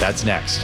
That's next.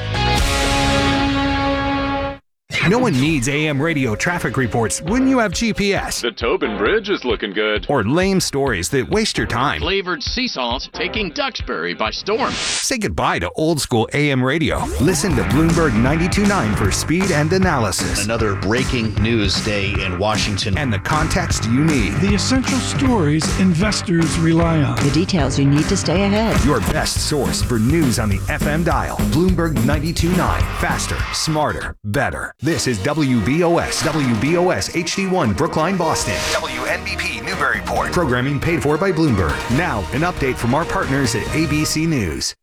No one needs AM radio traffic reports when you have GPS. The Tobin Bridge is looking good. Or lame stories that waste your time. Flavored sea salt taking Duxbury by storm. Say goodbye to old school AM radio. Listen to Bloomberg 92.9 for speed and analysis. Another breaking news day in Washington. And the context you need. The essential stories investors rely on. The details you need to stay ahead. Your best source for news on the FM dial. Bloomberg 92.9. Faster, smarter, better. This is WBOS HD1 Brookline, Boston. WNBP Newburyport. Programming paid for by Bloomberg. Now, an update from our partners at ABC News.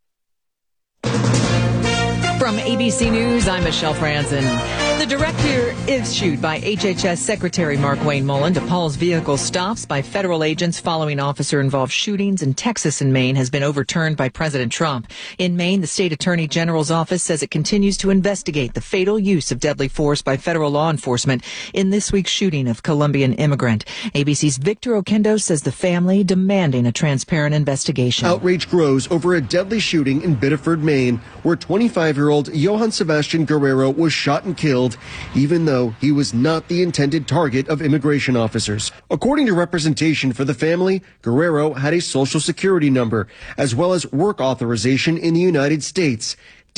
From ABC News, I'm Michelle Franzen. The directive issued by HHS Secretary Mark Wayne Mullen to pause vehicle stops by federal agents following officer-involved shootings in Texas and Maine has been overturned by President Trump. In Maine, the state attorney general's office says it continues to investigate the fatal use of deadly force by federal law enforcement in this week's shooting of Colombian immigrant. ABC's Victor Oquendo says the family demanding a transparent investigation. Outrage grows over a deadly shooting in Biddeford, Maine, where 25-year-old Johann Sebastian Guerrero was shot and killed, even though he was not the intended target of immigration officers. According to representation for the family, Guerrero had a social security number, as well as work authorization in the United States.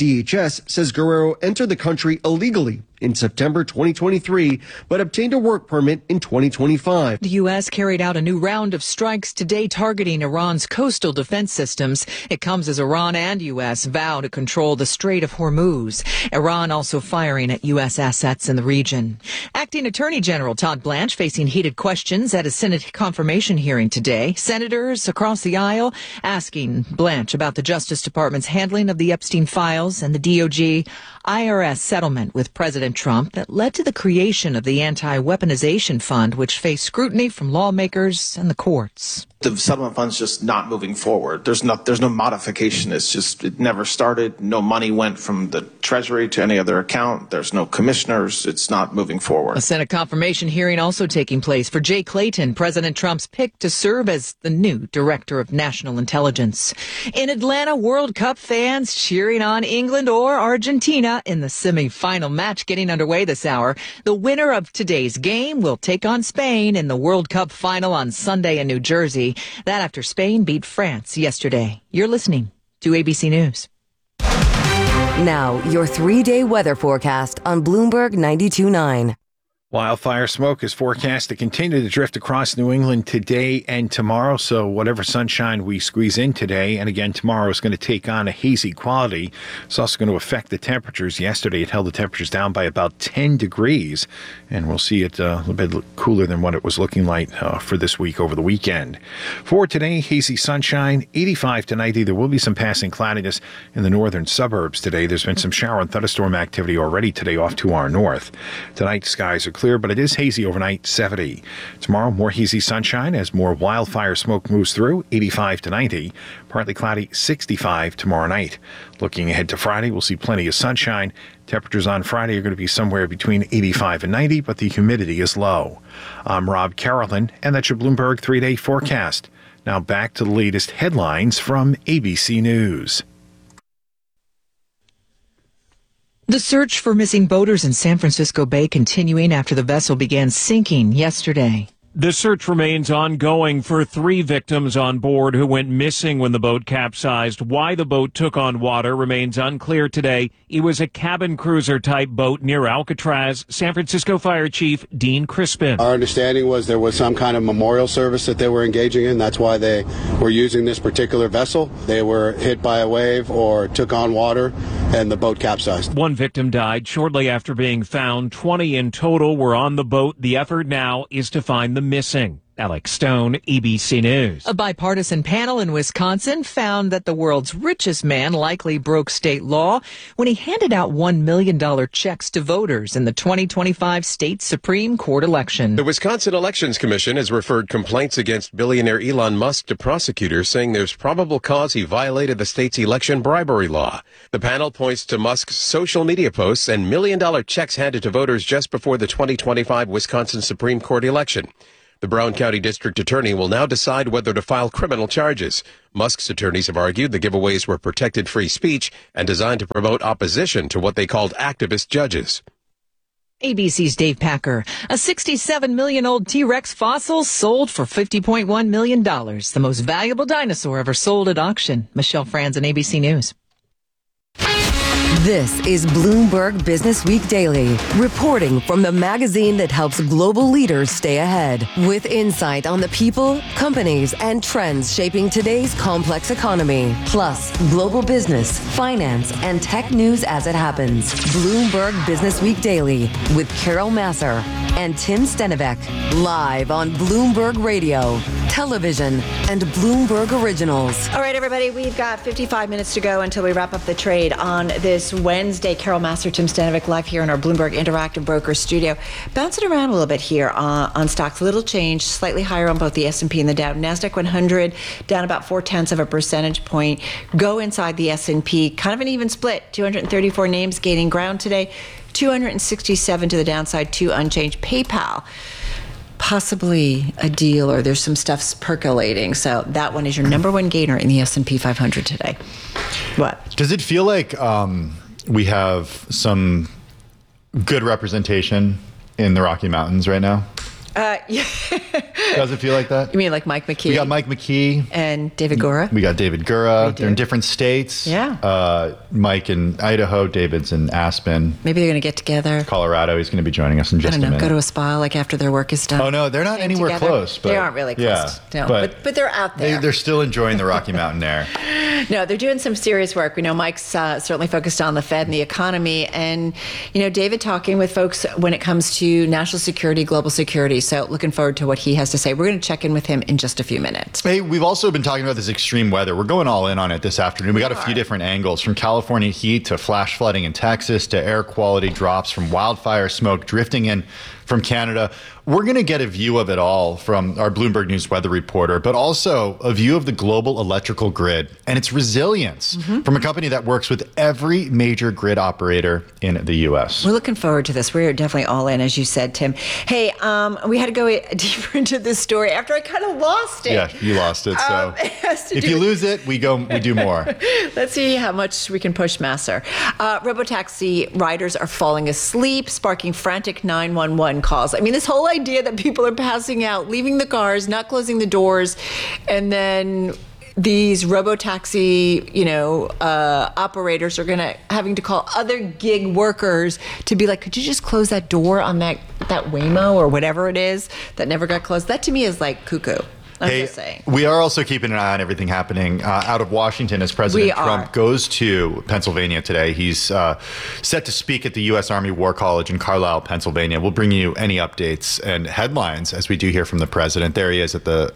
DHS says Guerrero entered the country illegally in September 2023, but obtained a work permit in 2025. The U.S. carried out a new round of strikes today targeting Iran's coastal defense systems. It comes as Iran and U.S. vow to control the Strait of Hormuz. Iran also firing at U.S. assets in the region. Acting Attorney General Todd Blanche facing heated questions at a Senate confirmation hearing today. Senators across the aisle asking Blanche about the Justice Department's handling of the Epstein files and the DOJ IRS settlement with President Trump that led to the creation of the Anti-Weaponization Fund, which faced scrutiny from lawmakers and the courts. The settlement fund's just not moving forward. There's no modification. It never started. No money went from the Treasury to any other account. There's no commissioners. It's not moving forward. A Senate confirmation hearing also taking place for Jay Clayton, President Trump's pick to serve as the new Director of National Intelligence. In Atlanta, World Cup fans cheering on England or Argentina in the semi-final match getting underway this hour. The winner of today's game will take on Spain in the World Cup final on Sunday in New Jersey. That after Spain beat France yesterday. You're listening to ABC News. Now, your 3-day weather forecast on Bloomberg 92.9. Wildfire smoke is forecast to continue to drift across New England today and tomorrow, so whatever sunshine we squeeze in today and again tomorrow is going to take on a hazy quality. It's also going to affect the temperatures. Yesterday it held the temperatures down by about 10 degrees, and we'll see it a little bit cooler than what it was looking like for this week over the weekend. For today, hazy sunshine, 85 to 90. There will be some passing cloudiness in the northern suburbs today. There's been some shower and thunderstorm activity already today off to our north. Tonight, skies are clear, but it is hazy overnight, 70. Tomorrow, more hazy sunshine as more wildfire smoke moves through, 85 to 90. Partly cloudy, 65 tomorrow night. Looking ahead to Friday, we'll see plenty of sunshine. Temperatures on Friday are going to be somewhere between 85 and 90, but the humidity is low. I'm Rob Carolyn, and that's your Bloomberg 3-day forecast. Now back to the latest headlines from ABC News. The search for missing boaters in San Francisco Bay continuing after the vessel began sinking yesterday. The search remains ongoing for 3 victims on board who went missing when the boat capsized. Why the boat took on water remains unclear today. It was a cabin cruiser type boat near Alcatraz. San Francisco Fire Chief Dean Crispin. Our understanding was there was some kind of memorial service that they were engaging in. That's why they were using this particular vessel. They were hit by a wave or took on water, and the boat capsized. 1 victim died shortly after being found. 20 in total were on the boat. The effort now is to find the missing. Alex Stone, ABC News. A bipartisan panel in Wisconsin found that the world's richest man likely broke state law when he handed out $1 million checks to voters in the 2025 state Supreme Court election. The Wisconsin Elections Commission has referred complaints against billionaire Elon Musk to prosecutors, saying there's probable cause he violated the state's election bribery law. The panel points to Musk's social media posts and $1 million checks handed to voters just before the 2025 Wisconsin Supreme Court election. The Brown County District Attorney will now decide whether to file criminal charges. Musk's attorneys have argued the giveaways were protected free speech and designed to promote opposition to what they called activist judges. ABC's Dave Packer. A 67-million-old T-Rex fossil sold for $50.1 million. The most valuable dinosaur ever sold at auction. Michelle Franzen, ABC News. This is Bloomberg Business Week Daily, reporting from the magazine that helps global leaders stay ahead, with insight on the people, companies, and trends shaping today's complex economy, plus global business, finance, and tech news as it happens. Bloomberg Business Week Daily with Carol Masser and Tim Stenivek, live on Bloomberg Radio, television, and Bloomberg Originals. All right, everybody, we've got 55 minutes to go until we wrap up the trade on this Wednesday. Carol Masser, Tim Stenivek, live here in our Bloomberg Interactive Brokers studio. Bouncing around a little bit here on stocks. A little change, slightly higher on both the S&P and the Dow. NASDAQ 100 down about 0.4 of a percentage point. Go inside the S&P, kind of an even split. 234 names gaining ground today. 267 to the downside, 2 unchanged. PayPal, possibly a deal, or there's some stuff percolating. So that one is your number one gainer in the S&P 500 today. What? Does it feel like we have some good representation in the Rocky Mountains right now? Yeah. Does it feel like that? You mean like Mike McKee? We got Mike McKee. And David Gura. We got David Gura. They're in different states. Yeah. Mike in Idaho, David's in Aspen. Maybe they're going to get together. Colorado, he's going to be joining us in just a minute. Go to a spa like after their work is done. Oh, no, they're not anywhere together. close. But they aren't really close. Yeah, no, but they're out there. They're still enjoying the Rocky Mountain air. No, they're doing some serious work. We know Mike's certainly focused on the Fed and the economy. And, David talking with folks when it comes to national security, global security. So looking forward to what he has to say. We're going to check in with him in just a few minutes. Hey, we've also been talking about this extreme weather. We're going all in on it this afternoon. We got a few different angles, from California heat to flash flooding in Texas to air quality drops from wildfire smoke drifting in from Canada. We're going to get a view of it all from our Bloomberg News weather reporter, but also a view of the global electrical grid and its resilience from a company that works with every major grid operator in the U.S. We're looking forward to this. We're definitely all in, as you said, Tim. Hey, we had to go deeper into this story after I kind of lost it. Yeah, you lost it. So if you lose it, we do more. Let's see how much we can push Masser. Robotaxi riders are falling asleep, sparking frantic 911 calls. I mean, this whole idea that people are passing out, leaving the cars, not closing the doors, and then these robotaxi, operators are having to call other gig workers to be like, could you just close that door on that Waymo or whatever it is that never got closed? That to me is like cuckoo. I'm just saying. We are also keeping an eye on everything happening out of Washington as President Trump goes to Pennsylvania today. He's set to speak at the U.S. Army War College in Carlisle, Pennsylvania. We'll bring you any updates and headlines as we do hear from the president. There he is at the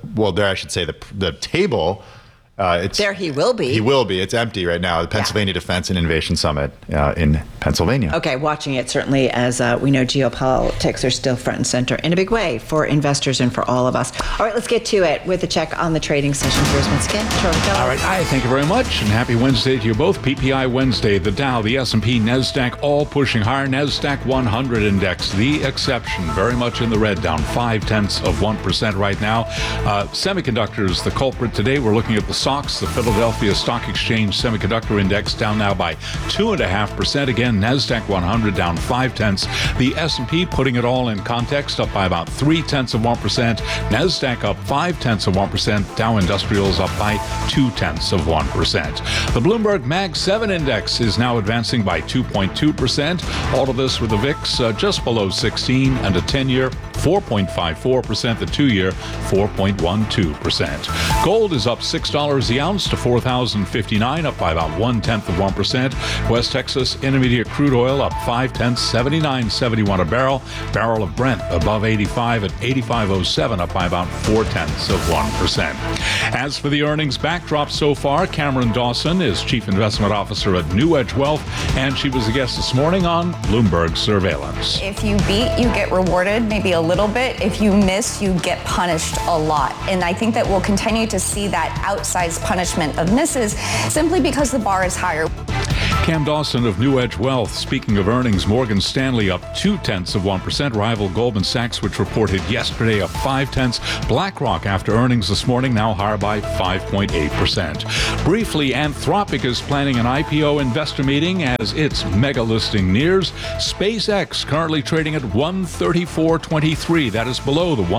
table. There he will be. He will be. It's empty right now. The Pennsylvania Defense and Innovation Summit in Pennsylvania. Okay, watching it certainly as we know geopolitics are still front and center in a big way for investors and for all of us. All right, let's get to it with a check on the trading session. Here's once again, Charlie Keller. All right, thank you very much, and happy Wednesday to you both. PPI Wednesday, the Dow, the S&P, NASDAQ, all pushing higher. NASDAQ 100 index, the exception, very much in the red, down 0.5% right now. Semiconductors, the culprit today. We're looking at the SOX, the Philadelphia Stock Exchange Semiconductor Index, down now by 2.5%. Again, NASDAQ 100 down 0.5. The S&P, putting it all in context, up by about 0.3%. NASDAQ up 0.5%. Dow Industrials up by 0.2%. The Bloomberg Mag 7 Index is now advancing by 2.2%. All of this with the VIX just below 16, and a 10-year 4.54%, the 2-year 4.12%. Gold is up $6 the ounce to $4,059, up by about 0.1%. West Texas Intermediate crude oil up 0.5, $79.71 a barrel. Barrel of Brent above 85 at 85.07, up by about 0.4%. As for the earnings backdrop so far, Cameron Dawson is Chief Investment Officer at New Edge Wealth, and she was a guest this morning on Bloomberg Surveillance. If you beat, you get rewarded maybe a little bit. If you miss, you get punished a lot. And I think that we'll continue to see that outsized punishment of misses simply because the bar is higher. Cam Dawson of New Edge Wealth. Speaking of earnings, Morgan Stanley up 0.2%. Rival Goldman Sachs, which reported yesterday, up 0.5%. BlackRock, after earnings this morning, now higher by 5.8%. Briefly, Anthropic is planning an IPO investor meeting as its mega listing nears. SpaceX currently trading at $134.23. That is below the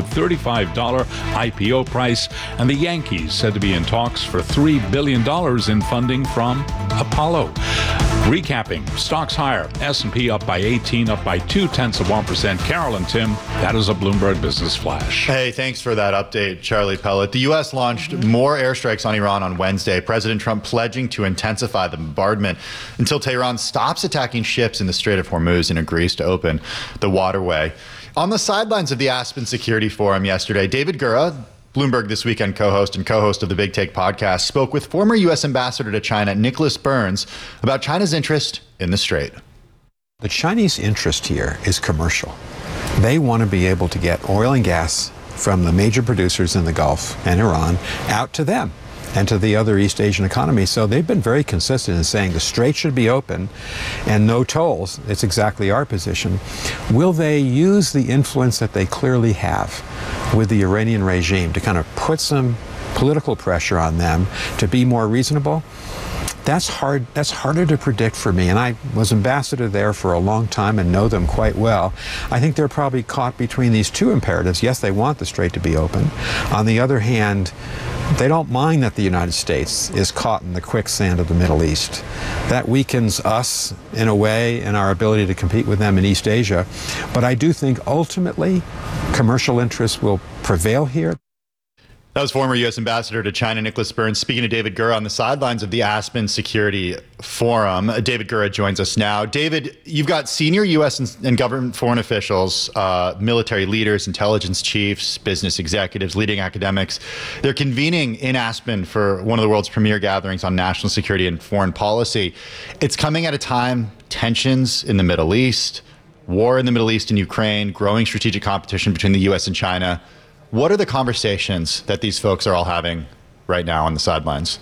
$135 IPO price. And the Yankees said to be in talks for $3 billion in funding from Apollo. Recapping, stocks higher. S&P up by 18, up by 0.2%. Carol and Tim, that is a Bloomberg Business Flash. Hey, thanks for that update, Charlie Pellet. The U.S. launched more airstrikes on Iran on Wednesday. President Trump pledging to intensify the bombardment until Tehran stops attacking ships in the Strait of Hormuz and agrees to open the waterway. On the sidelines of the Aspen Security Forum yesterday, David Gura, Bloomberg This Weekend co-host and co-host of the Big Take podcast, spoke with former U.S. Ambassador to China, Nicholas Burns, about China's interest in the strait. The Chinese interest here is commercial. They want to be able to get oil and gas from the major producers in the Gulf and Iran out to them and to the other East Asian economies. So they've been very consistent in saying the strait should be open and no tolls. It's exactly our position. Will they use the influence that they clearly have with the Iranian regime to kind of put some political pressure on them to be more reasonable? That's hard. That's harder to predict for me. And I was ambassador there for a long time and know them quite well. I think they're probably caught between these two imperatives. Yes, they want the strait to be open. On the other hand, they don't mind that the United States is caught in the quicksand of the Middle East. That weakens us in a way in our ability to compete with them in East Asia. But I do think ultimately commercial interests will prevail here. That was former U.S. Ambassador to China, Nicholas Burns, speaking to David Gura on the sidelines of the Aspen Security Forum. David Gura joins us now. David, you've got senior U.S. and government foreign officials, military leaders, intelligence chiefs, business executives, leading academics. They're convening in Aspen for one of the world's premier gatherings on national security and foreign policy. It's coming at a time, tensions in the Middle East, war in the Middle East and Ukraine, growing strategic competition between the U.S. and China. What are the conversations that these folks are all having right now on the sidelines?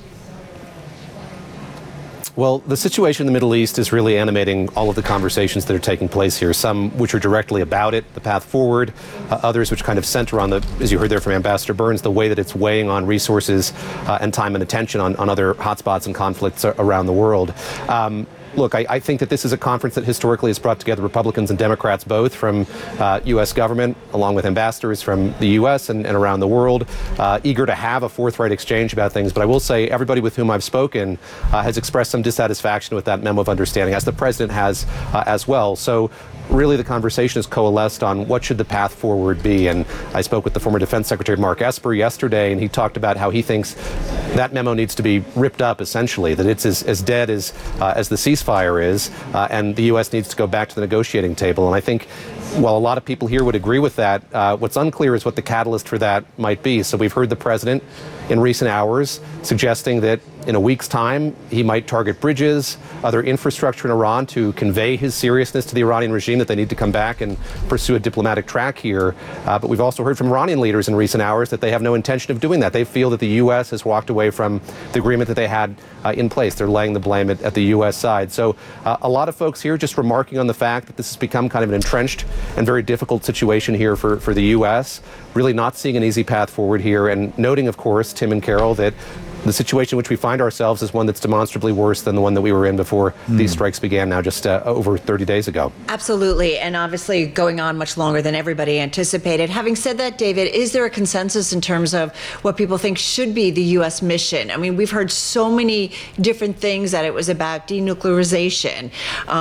Well, the situation in the Middle East is really animating all of the conversations that are taking place here, some which are directly about it, the path forward, others which kind of center on the, as you heard there from Ambassador Burns, the way that it's weighing on resources and time and attention on other hotspots and conflicts around the world. Look, I think that this is a conference that historically has brought together Republicans and Democrats both from U.S. government, along with ambassadors from the U.S. and around the world, eager to have a forthright exchange about things. But I will say everybody with whom I've spoken has expressed some dissatisfaction with that memo of understanding, as the president has as well. So really the conversation has coalesced on what should the path forward be. And I spoke with the former Defense Secretary Mark Esper yesterday, and he talked about how he thinks that memo needs to be ripped up, essentially, that it's as dead as the ceasefire is, and the U.S. needs to go back to the negotiating table. And I think while a lot of people here would agree with that, what's unclear is what the catalyst for that might be. So we've heard the president in recent hours suggesting that in a week's time, he might target bridges, other infrastructure in Iran to convey his seriousness to the Iranian regime that they need to come back and pursue a diplomatic track here. But we've also heard from Iranian leaders in recent hours that they have no intention of doing that. They feel that the U.S. has walked away from the agreement that they had in place. They're laying the blame at the U.S. side. So a lot of folks here just remarking on the fact that this has become kind of an entrenched and very difficult situation here for the U.S., really not seeing an easy path forward here, and noting, of course, Tim and Carol, that the situation in which we find ourselves is one that's demonstrably worse than the one that we were in before these strikes began now just over 30 days ago. Absolutely, and obviously going on much longer than everybody anticipated. Having said that, David, is there a consensus in terms of what people think should be the U.S. mission? I mean, we've heard so many different things, that it was about denuclearization.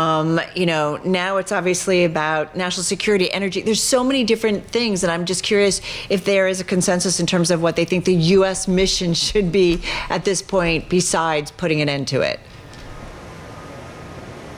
Now it's obviously about national security, energy. There's so many different things, and I'm just curious if there is a consensus in terms of what they think the U.S. mission should be at this point, besides putting an end to it.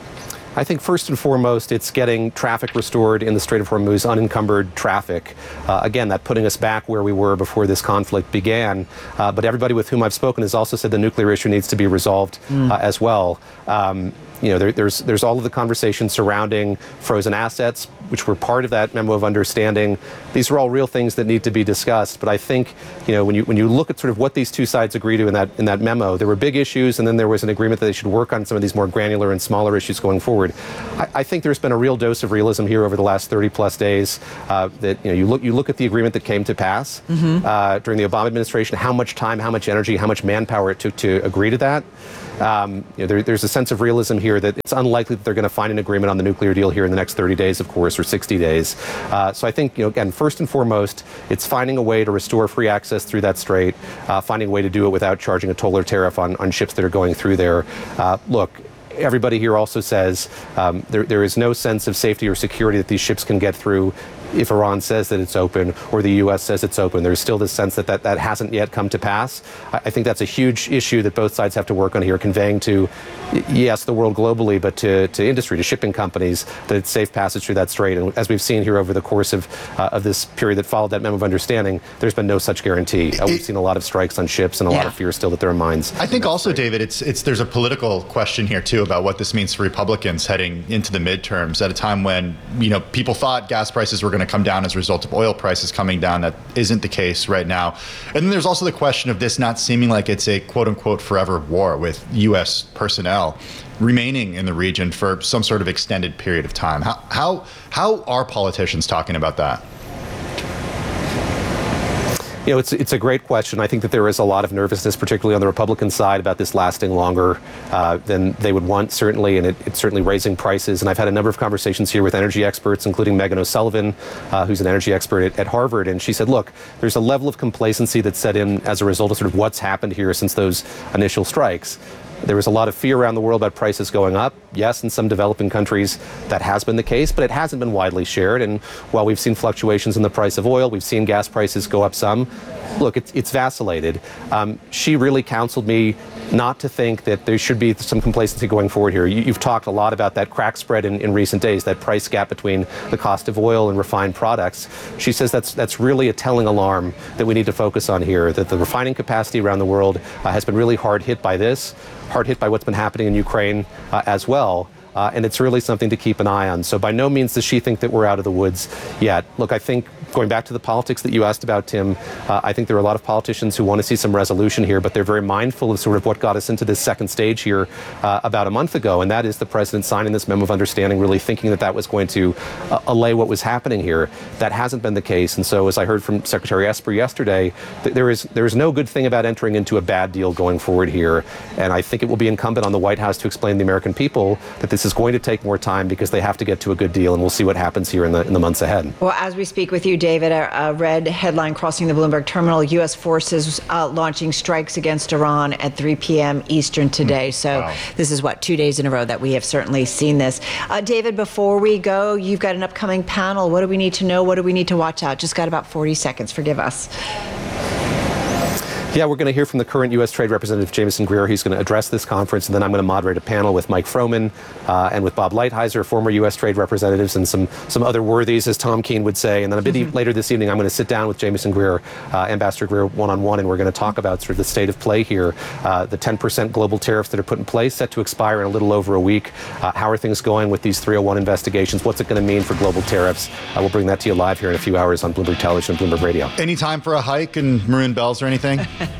I think first and foremost, it's getting traffic restored in the Strait of Hormuz, unencumbered traffic. Again, that putting us back where we were before this conflict began. But everybody with whom I've spoken has also said the nuclear issue needs to be resolved as well. There's all of the conversations surrounding frozen assets, which were part of that memo of understanding. These are all real things that need to be discussed. But I think, when you look at sort of what these two sides agree to in that memo, there were big issues, and then there was an agreement that they should work on some of these more granular and smaller issues going forward. I think there's been a real dose of realism here over the last 30 plus days. That you look at the agreement that came to pass during the Obama administration, how much time, how much energy, how much manpower it took to agree to that. There's a sense of realism here that it's unlikely that they're going to find an agreement on the nuclear deal here in the next 30 days, of course, or 60 days. So I think, again, first and foremost, it's finding a way to restore free access through that strait, finding a way to do it without charging a toll or tariff on ships that are going through there. Look, everybody here also says there is no sense of safety or security that these ships can get through if Iran says that it's open or the U.S. says it's open. There's still this sense that hasn't yet come to pass. I think that's a huge issue that both sides have to work on here, conveying to, yes, the world globally, but to industry, to shipping companies, that it's safe passage through that strait. And as we've seen here over the course of this period that followed that memo of understanding, there's been no such guarantee. We've seen a lot of strikes on ships and a lot of fear still that there are mines. I think also, David, there's a political question here, too, about what this means for Republicans heading into the midterms at a time when, people thought gas prices were going to come down as a result of oil prices coming down. That isn't the case right now. And then there's also the question of this not seeming like it's a quote-unquote forever war with U.S. personnel remaining in the region for some sort of extended period of time. How are politicians talking about that? It's a great question. I think that there is a lot of nervousness, particularly on the Republican side, about this lasting longer than they would want, certainly, and it's certainly raising prices. And I've had a number of conversations here with energy experts, including Megan O'Sullivan, who's an energy expert at Harvard, and she said, look, there's a level of complacency that's set in as a result of sort of what's happened here since those initial strikes. There was a lot of fear around the world about prices going up. Yes, in some developing countries that has been the case, but it hasn't been widely shared. And while we've seen fluctuations in the price of oil, we've seen gas prices go up some. Look, it's vacillated. She really counseled me not to think that there should be some complacency going forward here. You've talked a lot about that crack spread in recent days, that price gap between the cost of oil and refined products. She says that's really a telling alarm that we need to focus on here, that the refining capacity around the world has been really hard hit by this, hard hit by what's been happening in Ukraine as well. And it's really something to keep an eye on. So by no means does she think that we're out of the woods yet. Look, I think going back to the politics that you asked about, Tim, I think there are a lot of politicians who want to see some resolution here, but they're very mindful of sort of what got us into this second stage here about a month ago, and that is the president signing this memo of understanding, really thinking that was going to allay what was happening here. That hasn't been the case, and so as I heard from Secretary Esper yesterday, there is no good thing about entering into a bad deal going forward here, and I think it will be incumbent on the White House to explain to the American people that this is going to take more time because they have to get to a good deal, and we'll see what happens here in the months ahead. Well, as we speak with you, David, a red headline crossing the Bloomberg terminal, U.S. forces launching strikes against Iran at 3 p.m. Eastern today. So This is 2 days in a row that we have certainly seen this. David, before we go, you've got an upcoming panel. What do we need to know? What do we need to watch out? Just got about 40 seconds. Forgive us. Yeah, we're going to hear from the current U.S. Trade Representative Jameson Greer. He's going to address this conference, and then I'm going to moderate a panel with Mike Froman and with Bob Lighthizer, former U.S. Trade Representatives, and some other worthies, as Tom Keene would say. And then a bit later this evening, I'm going to sit down with Jameson Greer, Ambassador Greer, one-on-one, and we're going to talk about sort of the state of play here, the 10% global tariffs that are put in place, set to expire in a little over a week. How are things going with these 301 investigations? What's it going to mean for global tariffs? We'll bring that to you live here in a few hours on Bloomberg Television and Bloomberg Radio. Any time for a hike and maroon bells or anything?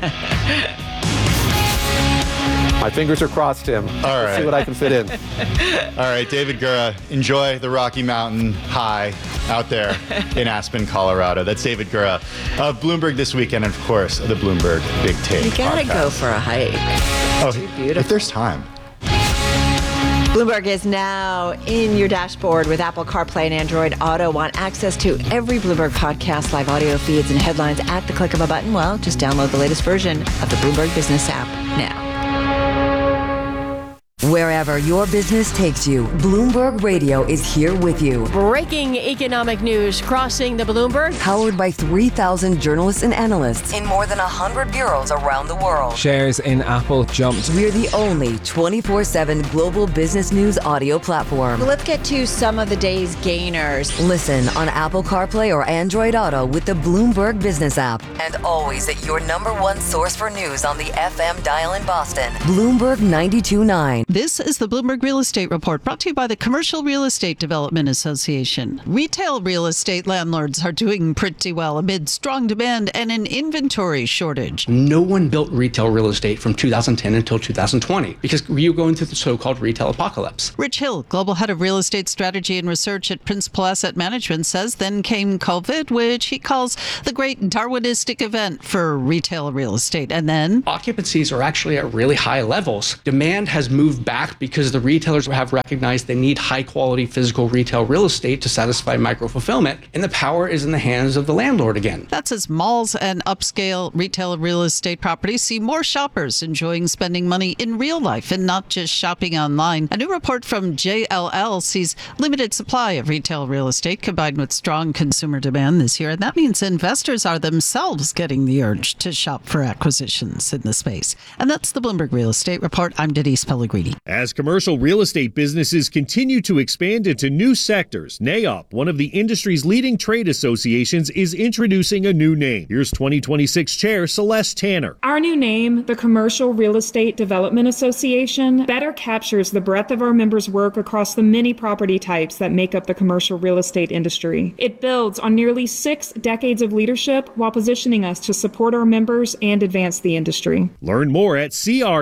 My fingers are crossed, Tim. All right. Let's see what I can fit in. All right, David Gura, enjoy the Rocky Mountain High out there in Aspen, Colorado. That's David Gura of Bloomberg This Weekend, and of course, the Bloomberg Big Take. You gotta podcast. Go for a hike. It's too beautiful. If there's time. Bloomberg is now in your dashboard with Apple CarPlay and Android Auto. Want access to every Bloomberg podcast, live audio feeds, and headlines at the click of a button? Well, just download the latest version of the Bloomberg Business app now. Wherever your business takes you, Bloomberg Radio is here with you. Breaking economic news crossing the Bloomberg. Powered by 3,000 journalists and analysts in more than 100 bureaus around the world. Shares in Apple jumped. We're the only 24/7 global business news audio platform. Well, let's get to some of the day's gainers. Listen on Apple CarPlay or Android Auto with the Bloomberg Business app. And always at your #1 source for news on the FM dial in Boston. Bloomberg 92.9. This is the Bloomberg Real Estate Report, brought to you by the Commercial Real Estate Development Association. Retail real estate landlords are doing pretty well amid strong demand and an inventory shortage. No one built retail real estate from 2010 until 2020 because you were going through the so-called retail apocalypse. Rich Hill, Global Head of Real Estate Strategy and Research at Principal Asset Management, says then came COVID, which he calls the great Darwinistic event for retail real estate. And then occupancies are actually at really high levels. Demand has moved back because the retailers have recognized they need high quality physical retail real estate to satisfy micro fulfillment, and the power is in the hands of the landlord again. That's as malls and upscale retail real estate properties see more shoppers enjoying spending money in real life and not just shopping online. A new report from JLL sees limited supply of retail real estate combined with strong consumer demand this year, and that means investors are themselves getting the urge to shop for acquisitions in the space. And that's the Bloomberg Real Estate Report. I'm Denise Pellegrini. As commercial real estate businesses continue to expand into new sectors, NAIOP, one of the industry's leading trade associations, is introducing a new name. Here's 2026 Chair Celeste Tanner. Our new name, the Commercial Real Estate Development Association, better captures the breadth of our members' work across the many property types that make up the commercial real estate industry. It builds on nearly 6 decades of leadership while positioning us to support our members and advance the industry. Learn more at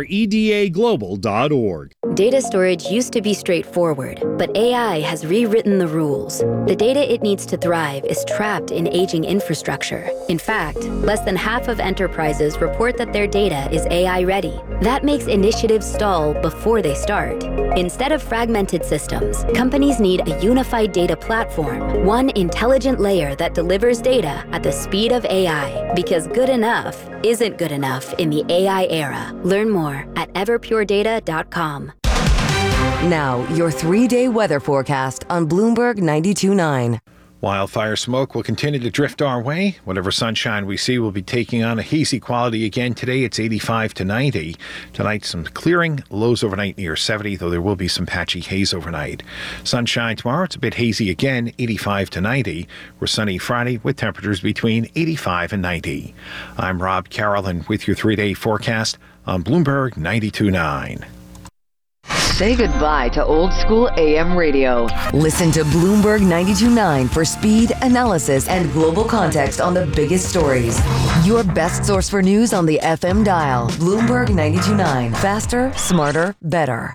credaglobal.org. Data storage used to be straightforward, but AI has rewritten the rules. The data it needs to thrive is trapped in aging infrastructure. In fact, less than half of enterprises report that their data is AI ready. That makes initiatives stall before they start. Instead of fragmented systems, companies need a unified data platform, one intelligent layer that delivers data at the speed of AI, because good enough isn't good enough in the AI era. Learn more at everpuredata.com. Now, your 3-day weather forecast on Bloomberg 92.9. Wildfire smoke will continue to drift our way. Whatever sunshine we see will be taking on a hazy quality again today. It's 85 to 90. Tonight, some clearing. Lows overnight near 70, though there will be some patchy haze overnight. Sunshine tomorrow. It's a bit hazy again, 85 to 90. We're sunny Friday with temperatures between 85 and 90. I'm Rob Carroll with your 3-day forecast on Bloomberg 92.9. Say goodbye to old school AM radio. Listen to Bloomberg 92.9 for speed, analysis, and global context on the biggest stories. Your best source for news on the FM dial. Bloomberg 92.9. Faster, smarter, better.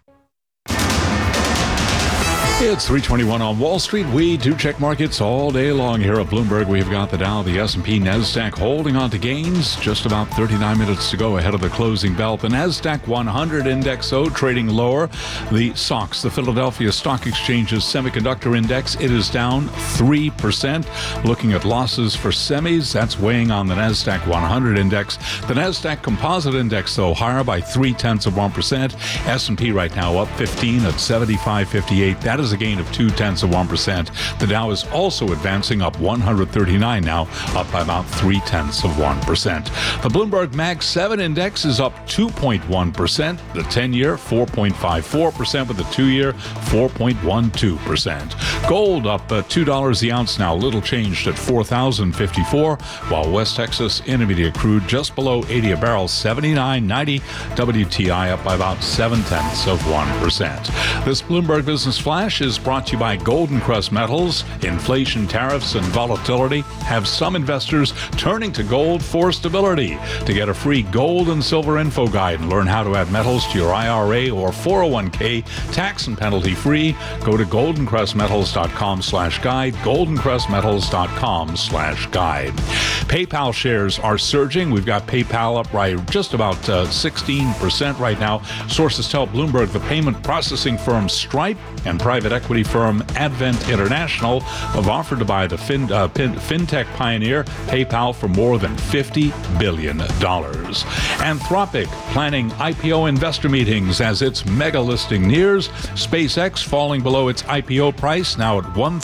It's 3:21 on Wall Street. We do check markets all day long here at Bloomberg. We've got the Dow, the S&P, NASDAQ holding on to gains. Just about 39 minutes to go ahead of the closing bell. The NASDAQ 100 index, though, trading lower. The SOX, the Philadelphia Stock Exchange's semiconductor index, it is down 3%. Looking at losses for semis, that's weighing on the NASDAQ 100 index. The NASDAQ Composite Index, though, higher by 0.3%. S&P right now up 15 at 75.58. That is a gain of 0.2%. The Dow is also advancing up 139 now, up by about 0.3%. The Bloomberg Mag 7 index is up 2.1%. The 10-year 4.54%, with the 2-year 4.12%. Gold up $2 the ounce now, little changed at $4,054, while West Texas Intermediate crude just below 80 a barrel, 79.90. WTI up by about 0.7%. This Bloomberg Business Flash is brought to you by Golden Crest Metals. Inflation, tariffs, and volatility have some investors turning to gold for stability. To get a free gold and silver info guide and learn how to add metals to your IRA or 401k tax and penalty free, go to goldencrestmetals.com/guide, goldencrestmetals.com/guide. PayPal shares are surging. We've got PayPal up by just about 16% right now. Sources tell Bloomberg the payment processing firm Stripe and private private equity firm Advent International have offered to buy the fintech pioneer PayPal for more than $50 billion. Anthropic planning IPO investor meetings as its mega listing nears. SpaceX falling below its IPO price, now at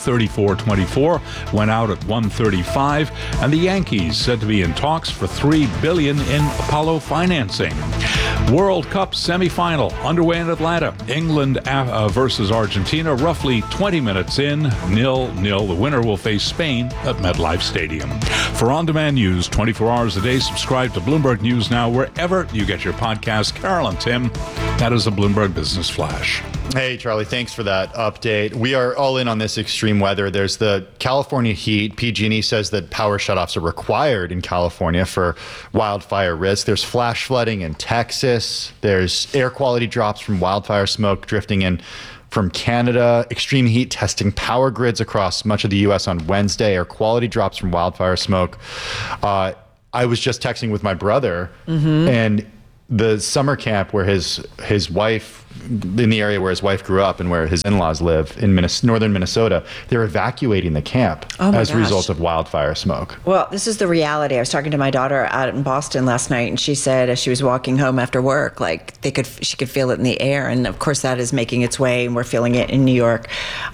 $134.24, went out at $135. And the Yankees said to be in talks for $3 billion in Apollo financing. World Cup semifinal underway in Atlanta. England versus Argentina, roughly 20 minutes in, 0-0. The winner will face Spain at MetLife Stadium. For on-demand news 24 hours a day, subscribe to Bloomberg News Now wherever you get your podcast. Carol and Tim, that is a Bloomberg Business Flash. Hey, Charlie, thanks for that update. We are all in on this extreme weather. There's the California heat. PG&E says that power shutoffs are required in California for wildfire risk. There's flash flooding in Texas. There's air quality drops from wildfire smoke drifting in from Canada. Extreme heat testing power grids across much of the U.S. on Wednesday. Air quality drops from wildfire smoke. I was just texting with my brother, and the summer camp where his wife, in the area where his wife grew up and where his in-laws live in northern Minnesota, they're evacuating the camp as a result of wildfire smoke. Well, this is the reality. I was talking to my daughter out in Boston last night, and she said as she was walking home after work, like she could feel it in the air. And of course that is making its way, and we're feeling it in New York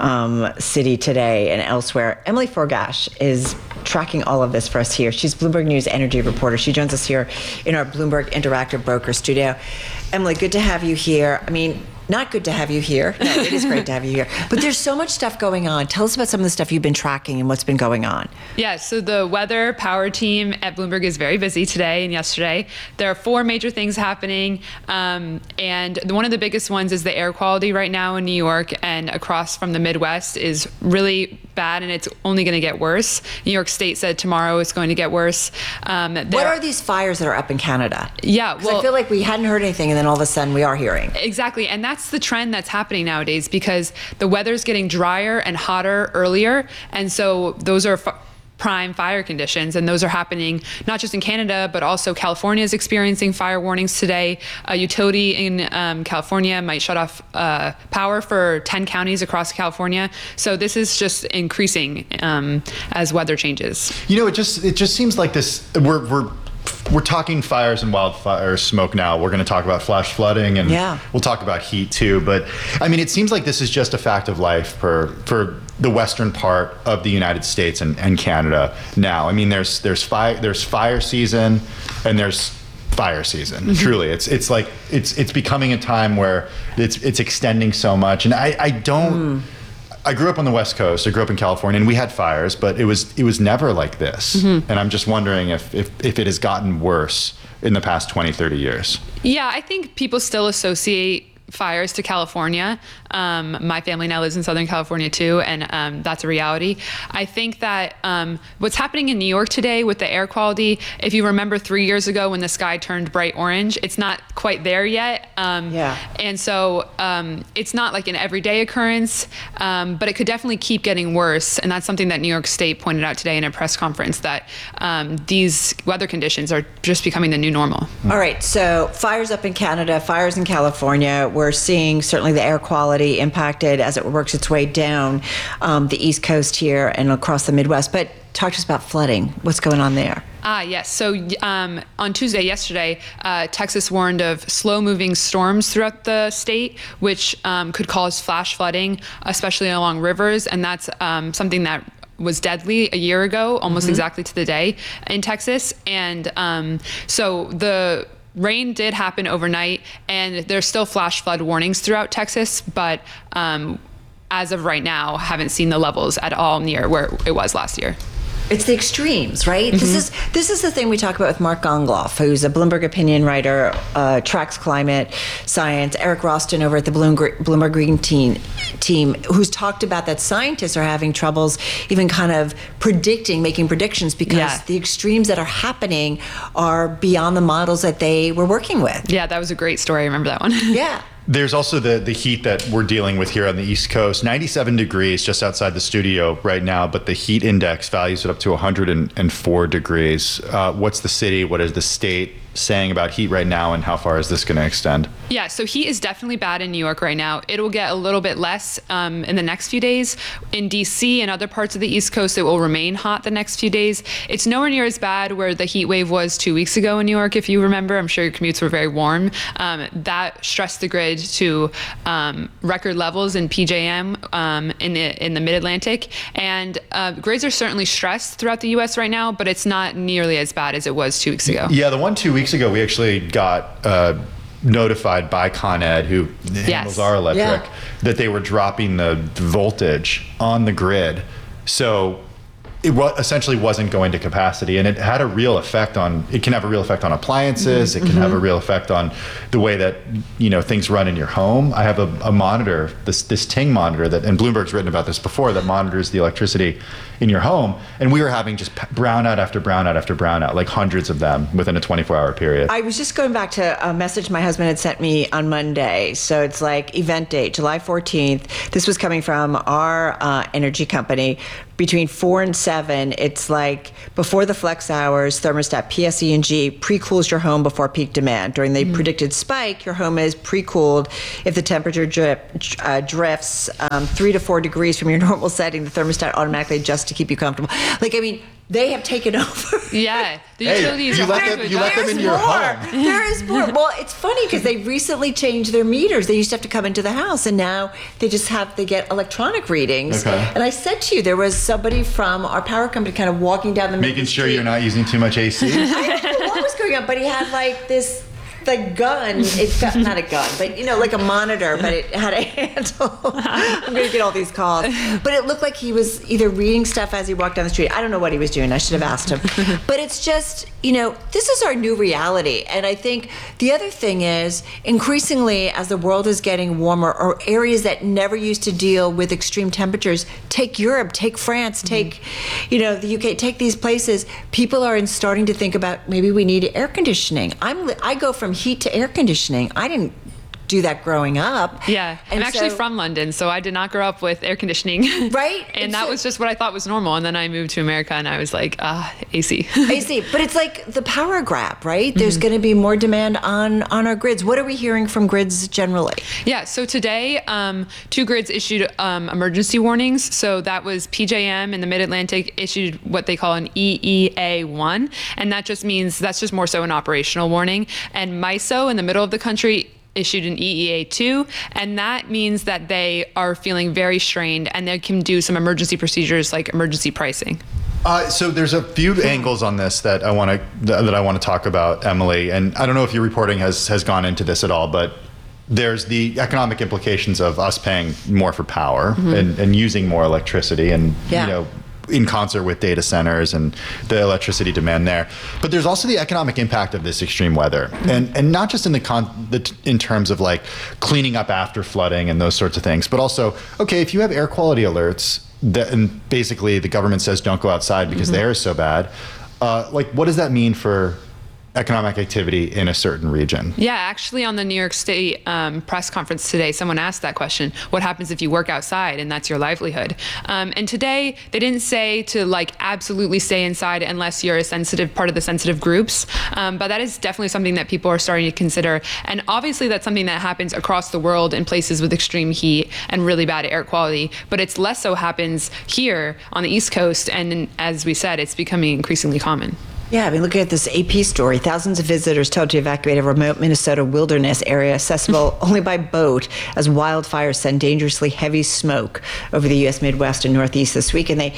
City today and elsewhere. Emily Forgash is tracking all of this for us here. She's Bloomberg News energy reporter. She joins us here in our Bloomberg Interactive Broker studio. Emily, good to have you here. I mean, not good to have you here. No, it is great to have you here. But there's so much stuff going on. Tell us about some of the stuff you've been tracking and what's been going on. Yeah, so the weather power team at Bloomberg is very busy today and yesterday. There are 4 major things happening. And one of the biggest ones is the air quality right now in New York and across from the Midwest is really bad, and it's only going to get worse. New York State said tomorrow it's going to get worse. What are these fires that are up in Canada? Yeah, well, I feel like we hadn't heard anything, and then all of a sudden we are hearing. Exactly, and that's the trend that's happening nowadays because the weather's getting drier and hotter earlier, and so those are prime fire conditions, and those are happening not just in Canada, but also California is experiencing fire warnings today. A utility in California might shut off power for 10 counties across California. So this is just increasing as weather changes. You know, it just seems like this. We're talking fires and wildfire smoke now. We're going to talk about flash flooding, and we'll talk about heat too. But I mean, it seems like this is just a fact of life for the western part of the United States and Canada now. I mean, there's fire season and there's fire season. Truly, it's like it's becoming a time where it's extending so much, and I grew up on the West Coast. I grew up in California, and we had fires, but it was never like this. And I'm just wondering if it has gotten worse in the past 20, 30 years. Yeah, I think people still associate fires to California. My family now lives in Southern California too, and that's a reality. I think that what's happening in New York today with the air quality, if you remember 3 years ago when the sky turned bright orange, it's not quite there yet. And so it's not like an everyday occurrence, but it could definitely keep getting worse. And that's something that New York State pointed out today in a press conference, that these weather conditions are just becoming the new normal. All right, so fires up in Canada, fires in California. We're seeing certainly the air quality impacted as it works its way down the East Coast here and across the Midwest. But talk to us about flooding. What's going on there? Yes. So on Tuesday, yesterday, Texas warned of slow-moving storms throughout the state, which could cause flash flooding, especially along rivers. And that's something that was deadly a year ago, almost exactly to the day in Texas. And so the rain did happen overnight, and there's still flash flood warnings throughout Texas, but as of right now, haven't seen the levels at all near where it was last year. It's the extremes, right? This is the thing we talk about with Mark Gongloff, who's a Bloomberg opinion writer, tracks climate science. Eric Roston over at the Bloomberg Green team, who's talked about that scientists are having troubles even kind of making predictions because the extremes that are happening are beyond the models that they were working with. Yeah, that was a great story. I remember that one. Yeah. There's also the heat that we're dealing with here on the East Coast. 97 degrees just outside the studio right now, but the heat index values it up to 104 degrees. What's the city? What is the state saying about heat right now, and how far is this going to extend? Yeah, so heat is definitely bad in New York right now. It will get a little bit less in the next few days. In DC and other parts of the East Coast, it will remain hot the next few days. It's nowhere near as bad where the heat wave was 2 weeks ago in New York, if you remember. I'm sure your commutes were very warm. That stressed the grid to record levels in PJM in the Mid-Atlantic. And grids are certainly stressed throughout the U.S. right now, but it's not nearly as bad as it was 2 weeks ago. Yeah, the one 2 weeks ago, we actually got notified by Con Ed, who handles our electric, that they were dropping the voltage on the grid. So it essentially wasn't going to capacity, and it had a real effect on, it can have a real effect on appliances. It can have a real effect on the way that, things run in your home. I have a monitor, this Ting monitor that, and Bloomberg's written about this before, that monitors the electricity in your home. And we were having just brownout after brownout after brownout, like hundreds of them within a 24-hour period. I was just going back to a message my husband had sent me on Monday. So it's like event date, July 14th. This was coming from our energy company. Between 4 and 7, it's like before the flex hours, thermostat PSE&G pre-cools your home before peak demand. During the predicted spike, your home is pre-cooled. If the temperature drifts 3 to 4 degrees from your normal setting, the thermostat automatically adjusts to keep you comfortable. They have taken over. Yeah, the utilities. You let them in your home. There is more. Well, it's funny because they recently changed their meters. They used to have to come into the house, and now they get electronic readings. Okay. And I said to you, there was somebody from our power company kind of walking down the making sure you're not using too much AC. I don't know what was going on, but he had this. The gun, it's got not a gun, but like a monitor, but it had a handle. I'm going to get all these calls. But it looked like he was either reading stuff as he walked down the street. I don't know what he was doing. I should have asked him. But it's just, this is our new reality. And I think the other thing is, increasingly, as the world is getting warmer, or areas that never used to deal with extreme temperatures, take Europe, take France, take, the UK, take these places, people are starting to think about maybe we need air conditioning. I go from heat to air conditioning. I didn't do that growing up. Yeah, I'm actually from London, so I did not grow up with air conditioning. Right? And that was just what I thought was normal. And then I moved to America, and I was like, AC. AC, but it's like the power grab, right? There's going to be more demand on our grids. What are we hearing from grids generally? Yeah, so today, 2 grids issued emergency warnings. So that was PJM in the Mid-Atlantic issued what they call an EEA1, and that just means that's just more so an operational warning. And MISO in the middle of the country issued an EEA2, and that means that they are feeling very strained, and they can do some emergency procedures like emergency pricing. So there's a few angles on this that I want to talk about, Emily, and I don't know if your reporting has gone into this at all, but there's the economic implications of us paying more for power and using more electricity, and in concert with data centers and the electricity demand there. But there's also the economic impact of this extreme weather, and not just in terms of like cleaning up after flooding and those sorts of things, but also, okay, if you have air quality alerts and basically the government says don't go outside because the air is so bad, what does that mean for economic activity in a certain region? Yeah, actually on the New York State press conference today, someone asked that question, what happens if you work outside and that's your livelihood? And today they didn't say to absolutely stay inside unless you're a part of the sensitive groups, but that is definitely something that people are starting to consider. And obviously that's something that happens across the world in places with extreme heat and really bad air quality, but it's less so happens here on the East Coast, and as we said, it's becoming increasingly common. Yeah, looking at this AP story, thousands of visitors told to evacuate a remote Minnesota wilderness area accessible only by boat as wildfires send dangerously heavy smoke over the U.S. Midwest and Northeast this week. And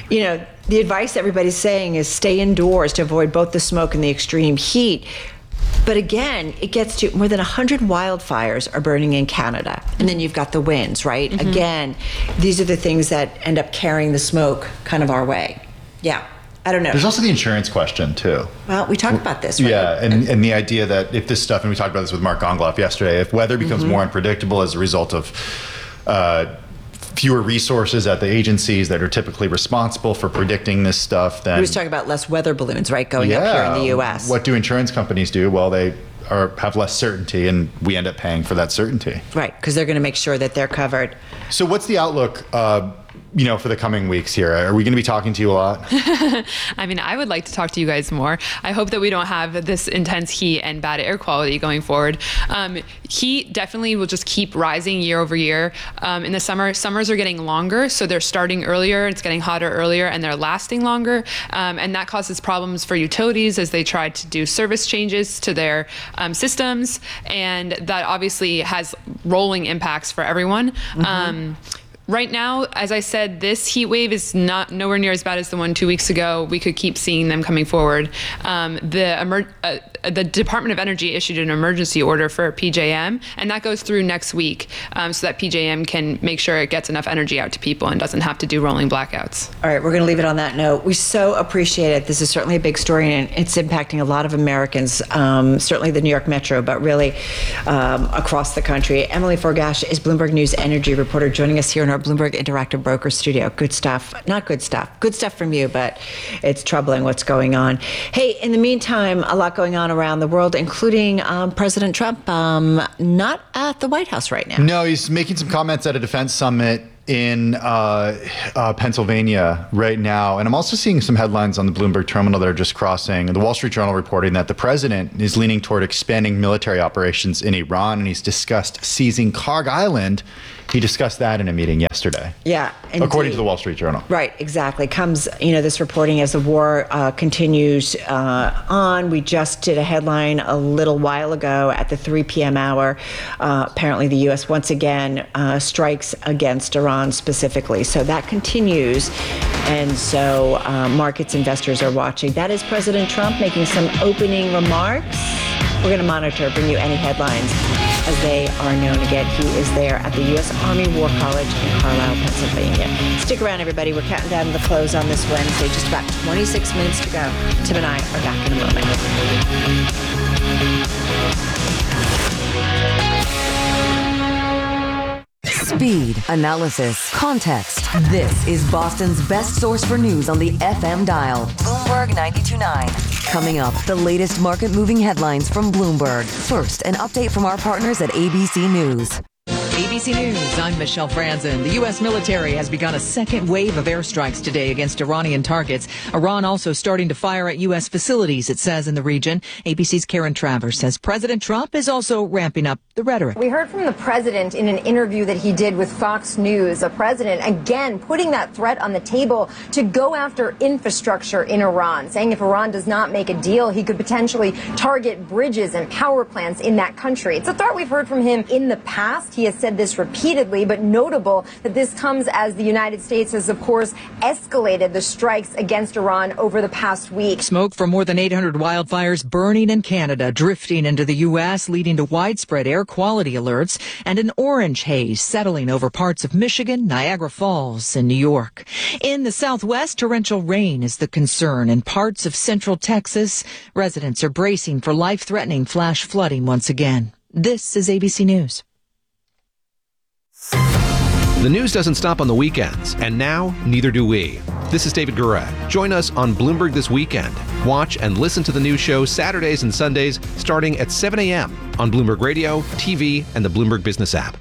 the advice everybody's saying is stay indoors to avoid both the smoke and the extreme heat. But again, it gets to more than 100 wildfires are burning in Canada. And then you've got the winds, right? Again, these are the things that end up carrying the smoke kind of our way. Yeah. I don't know. There's also the insurance question, too. Well, we talked about this, right? Yeah, and the idea that if this stuff, and we talked about this with Mark Gongloff yesterday, if weather becomes more unpredictable as a result of fewer resources at the agencies that are typically responsible for predicting this stuff, then... We was talking about less weather balloons, right, going up here in the U.S. What do insurance companies do? Well, they have less certainty, and we end up paying for that certainty. Right, because they're going to make sure that they're covered. So what's the outlook for the coming weeks here? Are we going to be talking to you a lot? I mean, I would like to talk to you guys more. I hope that we don't have this intense heat and bad air quality going forward. Heat definitely will just keep rising year over year. In the summers are getting longer, so they're starting earlier, it's getting hotter earlier, and they're lasting longer. And that causes problems for utilities as they try to do service changes to their systems. And that obviously has rolling impacts for everyone. Right now, as I said, this heat wave is nowhere near as bad as the one 2 weeks ago. We could keep seeing them coming forward. The Department of Energy issued an emergency order for PJM, and that goes through next week, so that PJM can make sure it gets enough energy out to people and doesn't have to do rolling blackouts. All right, we're going to leave it on that note. We so appreciate it. This is certainly a big story, and it's impacting a lot of Americans, certainly the New York Metro, but really across the country. Emily Forgash is Bloomberg News energy reporter, joining us here in our Bloomberg Interactive Broker Studio. Good stuff. Not good stuff. Good stuff from you, but it's troubling what's going on. Hey, in the meantime, a lot going on around the world, including President Trump, not at the White House right now. No, he's making some comments at a defense summit in Pennsylvania right now. And I'm also seeing some headlines on the Bloomberg terminal that are just crossing. The Wall Street Journal reporting that the president is leaning toward expanding military operations in Iran, and he's discussed seizing Karg Island. He discussed that in a meeting yesterday. Yeah. Indeed. According to the Wall Street Journal. Right, exactly. Comes, this reporting as the war continues on. We just did a headline a little while ago at the 3 p.m. hour. Apparently the U.S. once again strikes against Iran specifically. So that continues. And so markets, investors are watching. That is President Trump making some opening remarks. We're going to monitor, bring you any headlines as they are known. Again, he is there at the U.S. Army War College in Carlisle, Pennsylvania. Stick around, everybody. We're counting down the close on this Wednesday. Just about 26 minutes to go. Tim and I are back in a moment. Speed, analysis, context. This is Boston's best source for news on the FM dial. Bloomberg 92.9. Coming up, the latest market-moving headlines from Bloomberg. First, an update from our partners at ABC News. ABC News, I'm Michelle Franzen. The U.S. military has begun a second wave of airstrikes today against Iranian targets. Iran also starting to fire at U.S. facilities, it says, in the region. ABC's Karen Travers says President Trump is also ramping up the rhetoric. We heard from the president in an interview that he did with Fox News, a president again putting that threat on the table to go after infrastructure in Iran, saying if Iran does not make a deal, he could potentially target bridges and power plants in that country. It's a threat we've heard from him in the past. He has said this repeatedly, but notable that this comes as the United States has, of course, escalated the strikes against Iran over the past week. Smoke from more than 800 wildfires burning in Canada, drifting into the U.S., leading to widespread air quality alerts and an orange haze settling over parts of Michigan, Niagara Falls, and New York. In the Southwest, torrential rain is the concern. In parts of central Texas, residents are bracing for life-threatening flash flooding once again. This is ABC News. The news doesn't stop on the weekends, and now neither do we. This is David Gura. Join us on Bloomberg This Weekend. Watch and listen to the news show Saturdays and Sundays starting at 7 a.m. on Bloomberg Radio, TV, and the Bloomberg Business app.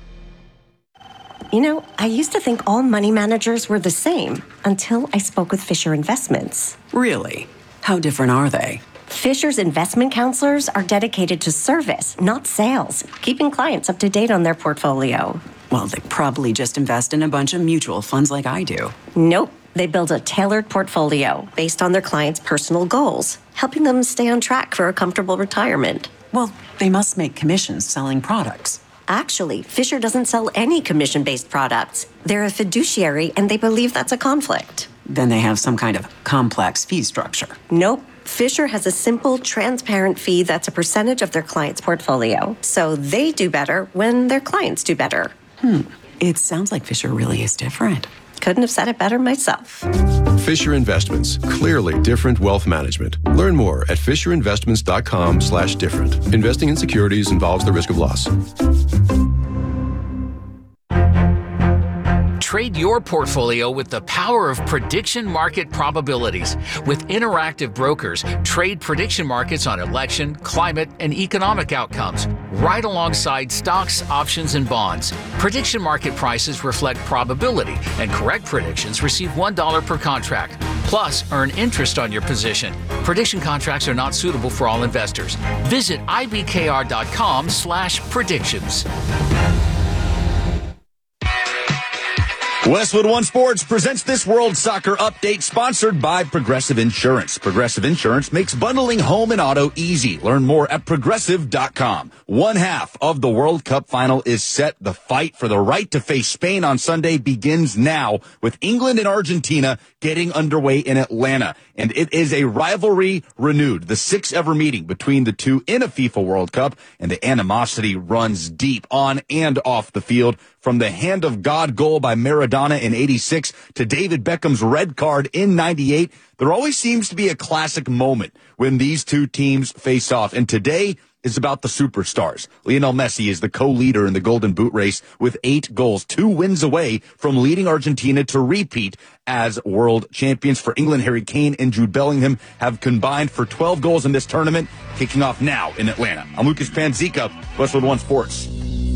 I used to think all money managers were the same until I spoke with Fisher Investments. Really? How different are they? Fisher's investment counselors are dedicated to service, not sales, keeping clients up to date on their portfolio. Well, they probably just invest in a bunch of mutual funds like I do. Nope. They build a tailored portfolio based on their clients' personal goals, helping them stay on track for a comfortable retirement. Well, they must make commissions selling products. Actually, Fisher doesn't sell any commission-based products. They're a fiduciary, and they believe that's a conflict. Then they have some kind of complex fee structure. Nope. Fisher has a simple, transparent fee that's a percentage of their client's portfolio. So they do better when their clients do better. It sounds like Fisher really is different. Couldn't have said it better myself. Fisher Investments. Clearly different wealth management. Learn more at fisherinvestments.com/different. Investing in securities involves the risk of loss. trade your portfolio with the power of prediction market probabilities. With Interactive Brokers, trade prediction markets on election, climate, and economic outcomes, right alongside stocks, options, and bonds. Prediction market prices reflect probability, and correct predictions receive $1 per contract. Plus, earn interest on your position. Prediction contracts are not suitable for all investors. Visit ibkr.com/predictions. Westwood One Sports presents this World Soccer Update, sponsored by Progressive Insurance. Progressive Insurance makes bundling home and auto easy. Learn more at progressive.com. One half of the World Cup final is set. The fight for the right to face Spain on Sunday begins now, with England and Argentina getting underway in Atlanta. And it is a rivalry renewed, the 6th ever meeting between the two in a FIFA World Cup, and the animosity runs deep on and off the field. From the hand of God goal by Maradona in 86 to David Beckham's red card in 98, there always seems to be a classic moment when these two teams face off. And today is about the superstars. Lionel Messi is the co-leader in the Golden Boot race with 8 goals, 2 wins away from leading Argentina to repeat as world champions. For England, Harry Kane and Jude Bellingham have combined for 12 goals in this tournament, kicking off now in Atlanta. I'm Lucas Panzica, Westwood One Sports.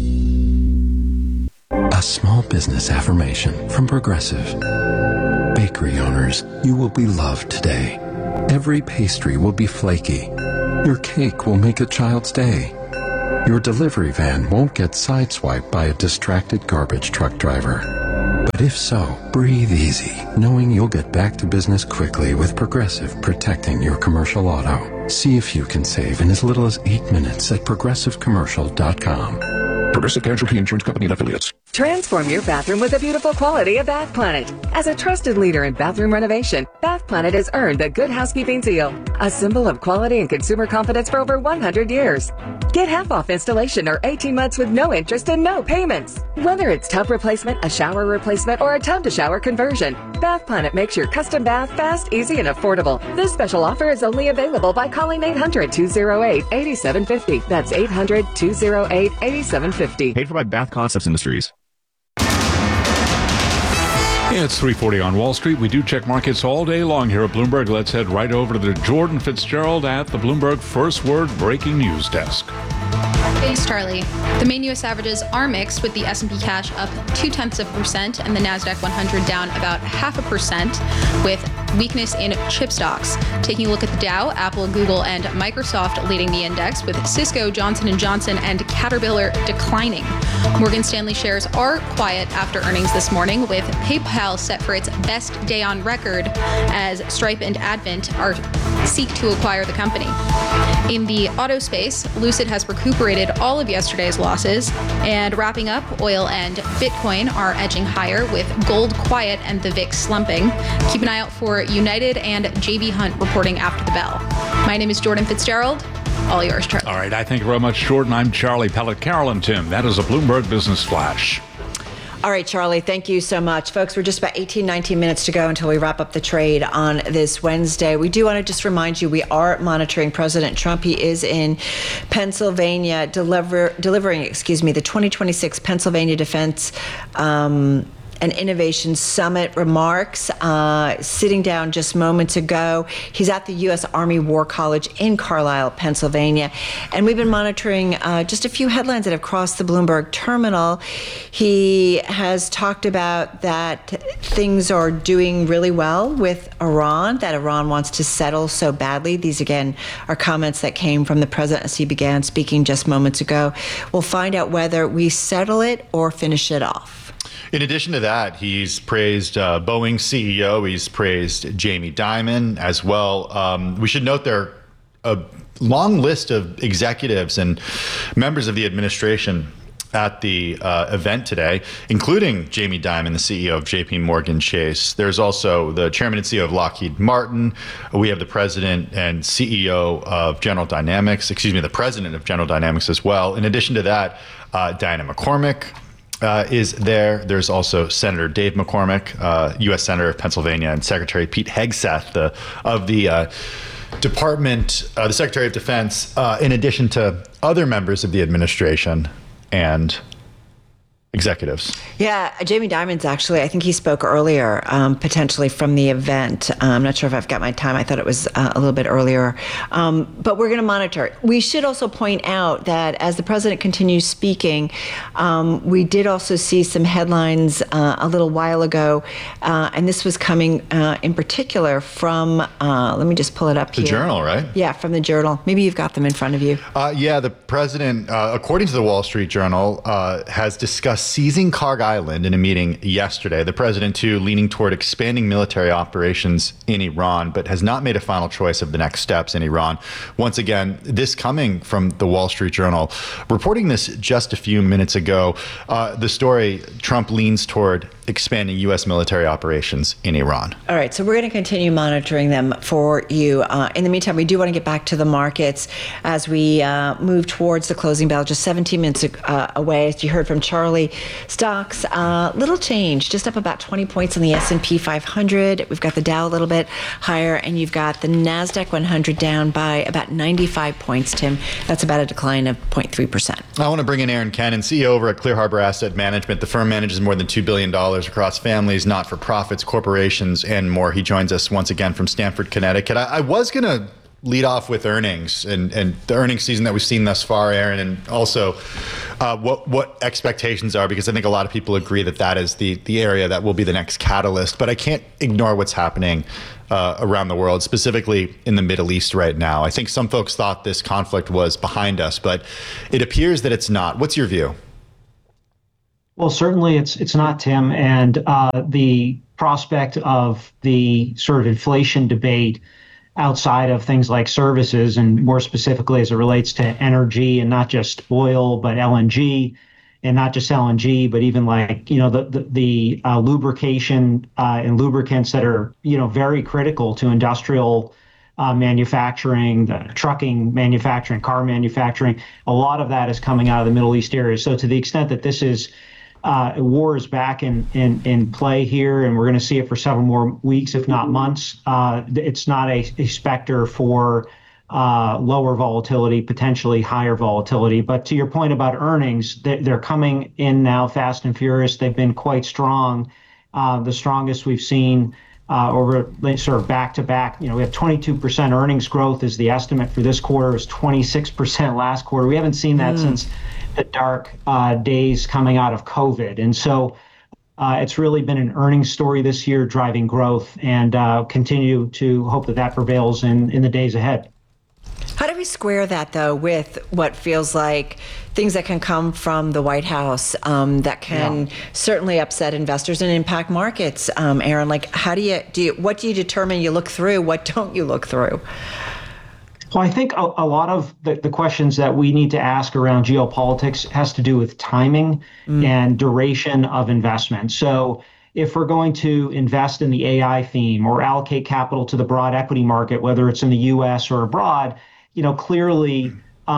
A small business affirmation from Progressive. Bakery owners, you will be loved today. Every pastry will be flaky. Your cake will make a child's day. Your delivery van won't get sideswiped by a distracted garbage truck driver. But if so, breathe easy, knowing you'll get back to business quickly with Progressive protecting your commercial auto. See if you can save in as little as 8 minutes at progressivecommercial.com. Progressive Casualty Insurance Company and Affiliates. Transform your bathroom with the beautiful quality of Bath Planet. As a trusted leader in bathroom renovation, Bath Planet has earned the Good Housekeeping seal, a symbol of quality and consumer confidence for over 100 years. Get half off installation or 18 months with no interest and no payments. Whether it's tub replacement, a shower replacement, or a tub to shower conversion, Bath Planet makes your custom bath fast, easy, and affordable. This special offer is only available by calling 800-208-8750. That's 800-208-8750. Paid for by Bath Concepts Industries. It's 3:40 on Wall Street. We do check markets all day long here at Bloomberg. Let's head right over to Jordan Fitzgerald at the Bloomberg First Word Breaking News Desk. Thanks, Charlie. The main U.S. averages are mixed, with the S&P cash up 0.2% and the NASDAQ 100 down about 0.5%, with weakness in chip stocks. Taking a look at the Dow, Apple, Google, and Microsoft leading the index, with Cisco, Johnson & Johnson, and Caterpillar declining. Morgan Stanley shares are quiet after earnings this morning, with PayPal set for its best day on record as Stripe and Advent seek to acquire the company. In the auto space, Lucid has recuperated all of yesterday's losses, and wrapping up, oil and Bitcoin are edging higher, with gold quiet and the VIX slumping. Keep an eye out for United and JB Hunt reporting after the bell. My name is Jordan Fitzgerald. All yours, Charlie. All right, I thank you very much, Jordan. I'm Charlie Pellet. Carol and Tim, that is a Bloomberg Business Flash. All right, Charlie, thank you so much. Folks, we're just about 19 minutes to go until we wrap up the trade on this Wednesday. We do want to just remind you, we are monitoring President Trump. He is in Pennsylvania delivering the 2026 Pennsylvania Defense and Innovation Summit remarks, sitting down just moments ago. He's at the U.S. Army War College in Carlisle, Pennsylvania. And we've been monitoring just a few headlines that have crossed the Bloomberg terminal. He has talked about that things are doing really well with Iran, that Iran wants to settle so badly. These, again, are comments that came from the president as he began speaking just moments ago. We'll find out whether we settle it or finish it off. In addition to that, he's praised Boeing CEO. He's praised Jamie Dimon as well. We should note there are a long list of executives and members of the administration at the event today, including Jamie Dimon, the CEO of JP Morgan Chase. There's also the chairman and CEO of Lockheed Martin. We have the president and CEO of General Dynamics, the president of General Dynamics as well. In addition to that, Diana McCormick is there. There's also Senator Dave McCormick, U.S. Senator of Pennsylvania, and Secretary Pete Hegseth of the Department, the Secretary of Defense, in addition to other members of the administration and executives. Yeah, Jamie Dimons actually, I think he spoke earlier, potentially from the event. I'm not sure if I've got my time. I thought it was a little bit earlier. But we're going to monitor. We should also point out that as the president continues speaking, we did also see some headlines a little while ago, and this was coming in particular from, let me just pull it up here. The Journal, right? Yeah, from the Journal. Maybe you've got them in front of you. Yeah, the president, according to the Wall Street Journal, has discussed seizing Kharg Island in a meeting yesterday. The president, too, leaning toward expanding military operations in Iran, but has not made a final choice of the next steps in Iran. Once again, this coming from the Wall Street Journal. Reporting this just a few minutes ago, the story, Trump leans toward expanding U.S. military operations in Iran. All right, so we're going to continue monitoring them for you. In the meantime, we do want to get back to the markets as we move towards the closing bell, just 17 minutes away. As you heard from Charlie, stocks, little change, just up about 20 points on the S&P 500. We've got the Dow a little bit higher, and you've got the NASDAQ 100 down by about 95 points, Tim. That's about a decline of 0.3%. I want to bring in Aaron Cannon, CEO over at Clear Harbor Asset Management. The firm manages more than $2 billion across families, not-for-profits, corporations, and more. He joins us once again from Stamford, Connecticut. I was going to lead off with earnings and the earnings season that we've seen thus far, Aaron, and also what expectations are, because I think a lot of people agree that that is the area that will be the next catalyst. But I can't ignore what's happening around the world, specifically in the Middle East right now. I think some folks thought this conflict was behind us, but it appears that it's not. What's your view? Well, certainly it's not, Tim, and the prospect of the sort of inflation debate outside of things like services, and more specifically as it relates to energy, and not just oil, but LNG, and not just LNG, but even like, the lubrication and lubricants that are, very critical to industrial manufacturing, the trucking manufacturing, car manufacturing. A lot of that is coming out of the Middle East area. So to the extent that this is war is back in play here, and we're going to see it for several more weeks, if not months. It's not a specter for lower volatility, potentially higher volatility. But to your point about earnings, they're coming in now fast and furious. They've been quite strong, the strongest we've seen over sort of back to back. We have 22% earnings growth is the estimate for this quarter. It was 26% last quarter. We haven't seen that since the dark days coming out of COVID. And so it's really been an earnings story this year, driving growth, and continue to hope that prevails in the days ahead. How do we square that, though, with what feels like things that can come from the White House that can certainly upset investors and impact markets? Aaron, like, how what do you determine you look through? What don't you look through? Well, I think a lot of the questions that we need to ask around geopolitics has to do with timing and duration of investment. So if we're going to invest in the AI theme or allocate capital to the broad equity market, whether it's in the U.S. or abroad, clearly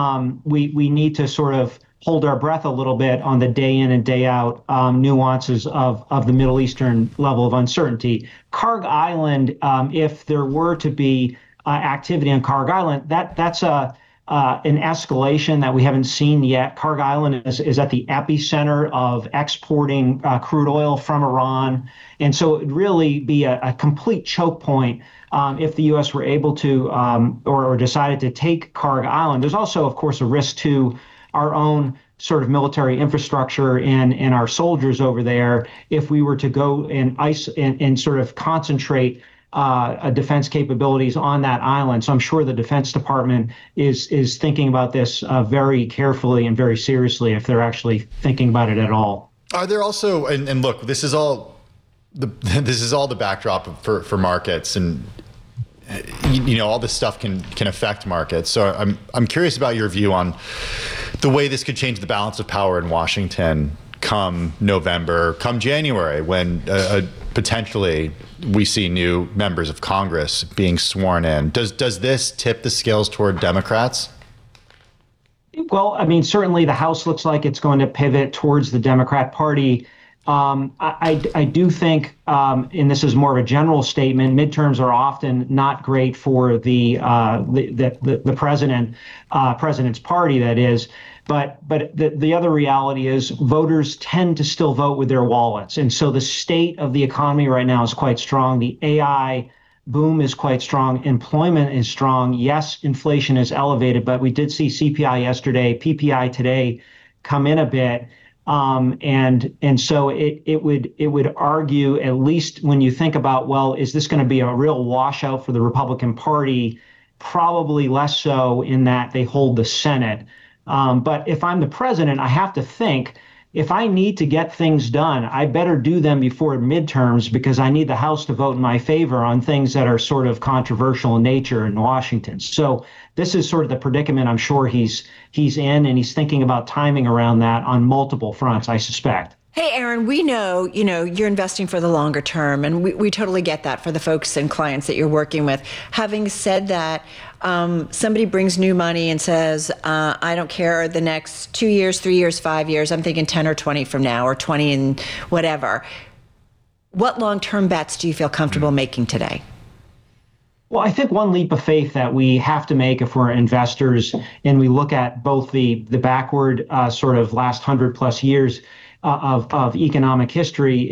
we need to sort of hold our breath a little bit on the day in and day out nuances of the Middle Eastern level of uncertainty. Kharg Island, if there were to be activity on Kharg Island, that's an escalation that we haven't seen yet. Kharg Island is at the epicenter of exporting crude oil from Iran. And so it would really be a complete choke point if the U.S. were able to or decided to take Kharg Island. There's also, of course, a risk to our own sort of military infrastructure and our soldiers over there if we were to go and sort of concentrate defense capabilities on that island. So I'm sure the Defense Department is thinking about this very carefully and very seriously, if they're actually thinking about it at all. Are there also, and look, this is all the backdrop for markets, and all this stuff can affect markets. So I'm curious about your view on the way this could change the balance of power in Washington come November, come January, when potentially we see new members of Congress being sworn in. Does this tip the scales toward Democrats? Well, I mean, certainly the House looks like it's going to pivot towards the Democrat Party. I do think, and this is more of a general statement, midterms are often not great for the president's party, that is. But the other reality is voters tend to still vote with their wallets. And so the state of the economy right now is quite strong. The AI boom is quite strong. Employment is strong. Yes, inflation is elevated, but we did see CPI yesterday, PPI today come in a bit. And so it would argue, at least when you think about, well, is this going to be a real washout for the Republican Party? Probably less so, in that they hold the Senate. But if I'm the president, I have to think, if I need to get things done, I better do them before midterms, because I need the House to vote in my favor on things that are sort of controversial in nature in Washington. So this is sort of the predicament I'm sure he's in, and he's thinking about timing around that on multiple fronts, I suspect. Hey, Aaron, we know, you're investing for the longer term, and we totally get that for the folks and clients that you're working with. Having said that, somebody brings new money and says, I don't care the next 2 years, 3 years, 5 years, I'm thinking 10 or 20 from now, or 20 and whatever. What long-term bets do you feel comfortable making today? Well, I think one leap of faith that we have to make if we're investors, and we look at both the backward sort of last 100+ years of economic history,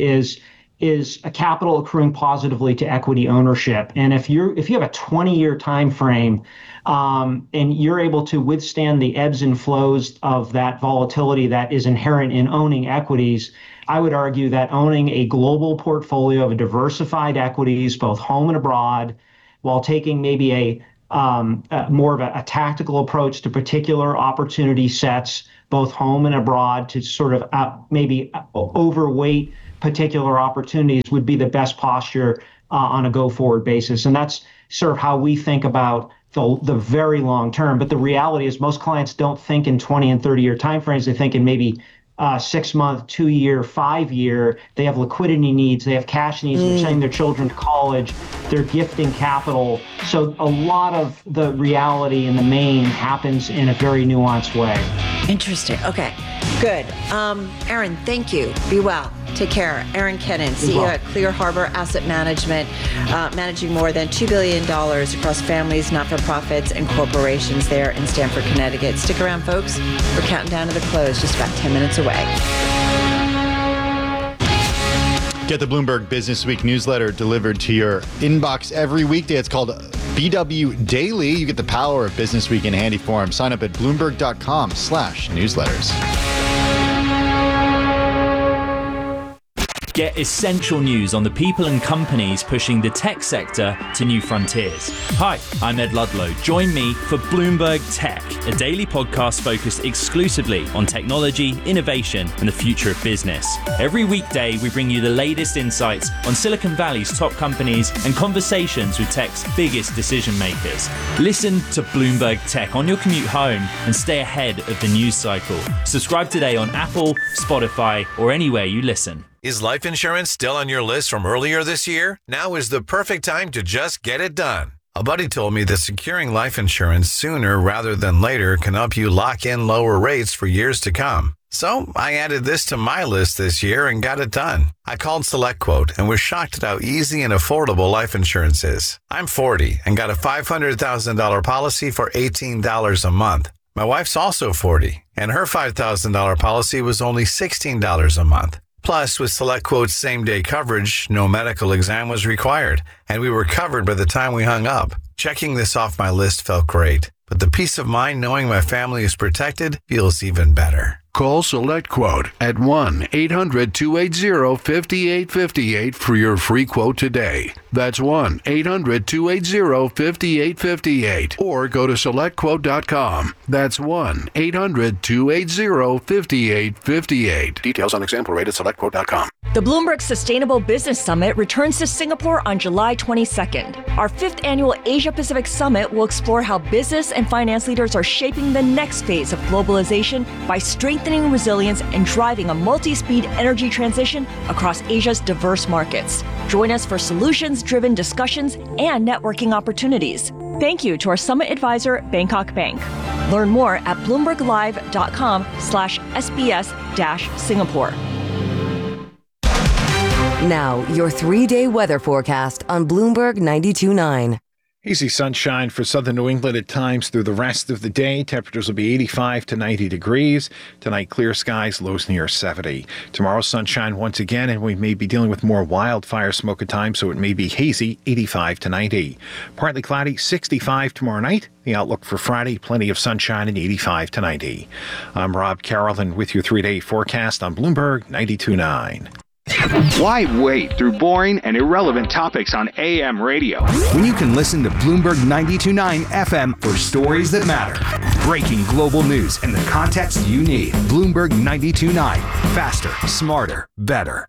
is a capital accruing positively to equity ownership. And if you have a 20-year time frame, and you're able to withstand the ebbs and flows of that volatility that is inherent in owning equities, I would argue that owning a global portfolio of diversified equities, both home and abroad, while taking maybe a more of a tactical approach to particular opportunity sets, both home and abroad, to sort of maybe overweight particular opportunities, would be the best posture on a go-forward basis. And that's sort of how we think about the very long term. But the reality is most clients don't think in 20 and 30-year timeframes. They think in maybe 6-month, 2-year, 5-year. They have liquidity needs. They have cash needs. They're sending their children to college. They're gifting capital. So a lot of the reality in the main happens in a very nuanced way. Interesting. Okay, good. Aaron, thank you. Be well. Take care. Aaron Kennan, CEO at Clear Harbor Asset Management, managing more than $2 billion across families, not-for-profits, and corporations there in Stamford, Connecticut. Stick around, folks. We're counting down to the close, just about 10 minutes away. Get the Bloomberg Business Week newsletter delivered to your inbox every weekday. It's called BW Daily. You get the power of Business Week in handy form. Sign up at Bloomberg.com/newsletters. Get essential news on the people and companies pushing the tech sector to new frontiers. Hi, I'm Ed Ludlow. Join me for Bloomberg Tech, a daily podcast focused exclusively on technology, innovation, and the future of business. Every weekday, we bring you the latest insights on Silicon Valley's top companies and conversations with tech's biggest decision makers. Listen to Bloomberg Tech on your commute home and stay ahead of the news cycle. Subscribe today on Apple, Spotify, or anywhere you listen. Is life insurance still on your list from earlier this year? Now is the perfect time to just get it done. A buddy told me that securing life insurance sooner rather than later can help you lock in lower rates for years to come. So I added this to my list this year and got it done. I called SelectQuote and was shocked at how easy and affordable life insurance is. I'm 40 and got a $500,000 policy for $18 a month. My wife's also 40 and her $5,000 policy was only $16 a month. Plus, with SelectQuote's same-day coverage, no medical exam was required, and we were covered by the time we hung up. Checking this off my list felt great, but the peace of mind knowing my family is protected feels even better. Call SelectQuote at 1-800-280-5858 for your free quote today. That's 1-800-280-5858. Or go to SelectQuote.com. That's 1-800-280-5858. Details on example rate at SelectQuote.com. The Bloomberg Sustainable Business Summit returns to Singapore on July 22nd. Our 5th annual Asia-Pacific Summit will explore how business and finance leaders are shaping the next phase of globalization by strengthening resilience and driving a multi-speed energy transition across Asia's diverse markets. Join us for solutions-driven discussions and networking opportunities. Thank you to our summit advisor, Bangkok Bank. Learn more at bloomberglive.com/SBS-Singapore. Now, your 3-day weather forecast on Bloomberg 92.9. Easy sunshine for southern New England at times through the rest of the day. Temperatures will be 85 to 90 degrees. Tonight, clear skies, lows near 70. Tomorrow, sunshine once again, and we may be dealing with more wildfire smoke at times, so it may be hazy, 85 to 90. Partly cloudy, 65 tomorrow night. The outlook for Friday, plenty of sunshine and 85 to 90. I'm Rob Carrollton with your 3-day forecast on Bloomberg 92.9. Why wait through boring and irrelevant topics on AM radio when you can listen to Bloomberg 92.9 FM for stories that matter? Breaking global news and the context you need. Bloomberg 92.9. Faster, smarter, better.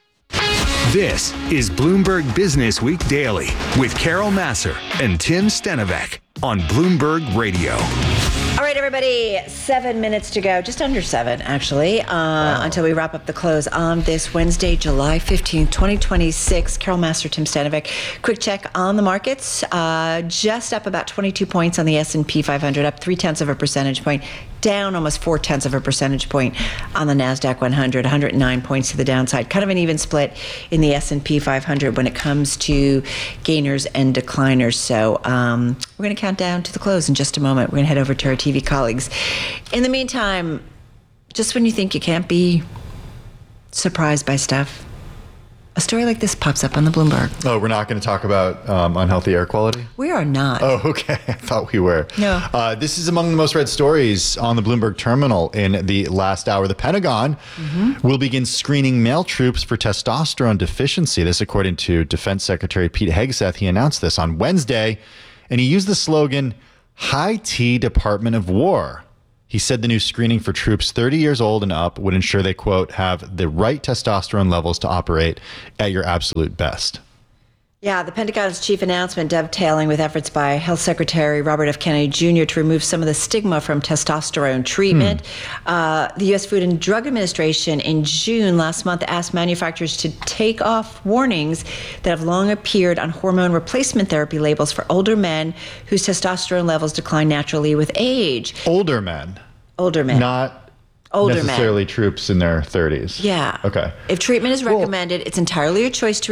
This is Bloomberg Business Week Daily with Carol Massar and Tim Stenovec on Bloomberg Radio. All right, everybody, 7 minutes to go, just under 7, actually, until we wrap up the close on this Wednesday, July 15th, 2026. Carol Massar, Tim Stenovec. Quick check on the markets. Just up about 22 points on the S&P 500, up 0.3 of a percentage point, down almost 0.4 of a percentage point on the NASDAQ 100, 109 points to the downside. Kind of an even split in the S&P 500 when it comes to gainers and decliners. So we're going to count down to the close in just a moment. We're going to head over to our TV colleagues. In the meantime, just when you think you can't be surprised by stuff, a story like this pops up on the Bloomberg. Oh, we're not going to talk about unhealthy air quality? We are not. Oh, okay. I thought we were. No. This is among the most read stories on the Bloomberg terminal in the last hour. The Pentagon will begin screening male troops for testosterone deficiency. This, according to Defense Secretary Pete Hegseth. He announced this on Wednesday, and he used the slogan, High T Department of War. He said the new screening for troops 30 years old and up would ensure they, quote, have the right testosterone levels to operate at your absolute best. Yeah, the Pentagon's chief announcement dovetailing with efforts by Health Secretary Robert F. Kennedy Jr. to remove some of the stigma from testosterone treatment. The U.S. Food and Drug Administration in June last month asked manufacturers to take off warnings that have long appeared on hormone replacement therapy labels for older men whose testosterone levels decline naturally with age. Older men? Older men. Not older necessarily men. Troops in their 30s. Yeah. Okay. If treatment is recommended, it's entirely your choice to